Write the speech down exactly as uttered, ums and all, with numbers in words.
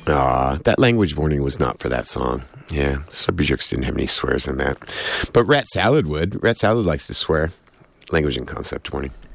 Uh, that language warning was not for that song. Yeah, Celebrity Jerks didn't have any swears in that. But Rat Salad would. Rat Salad likes to swear. Language and concept warning.